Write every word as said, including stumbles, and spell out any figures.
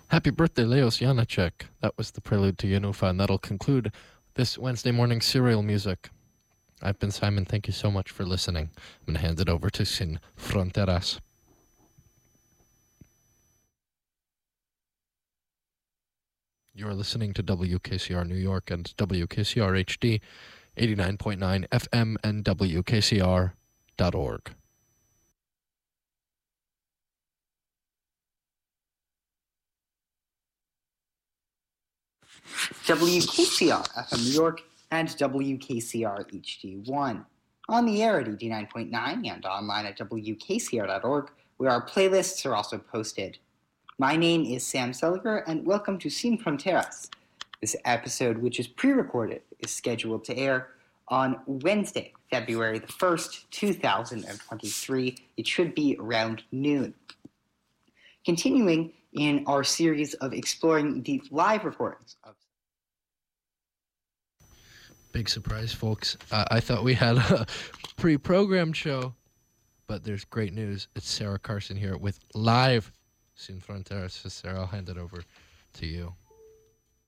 Happy birthday, Leos Janacek. That was the prelude to Yanufa, and that'll conclude this Wednesday morning serial music. I've been Simon. Thank you so much for listening. I'm going to hand it over to Sin Fronteras. You're listening to W K C R New York and W K C R H D, eighty-nine point nine F M and W K C R dot org. W K C R F M New York and W K C R H D one. On the air at eighty-nine point nine and online at W K C R dot org, where our playlists are also posted. My name is Sam Seliger, and welcome to Sin Fronteras. This episode, which is pre-recorded, is scheduled to air on Wednesday, February the first, two thousand twenty-three. It should be around noon. Continuing in our series of exploring the live recordings of Big surprise, folks. Uh, I thought we had a pre-programmed show, but there's great news. It's Sarah Carson here with live Sin Fronteras. So Sarah, I'll hand it over to you.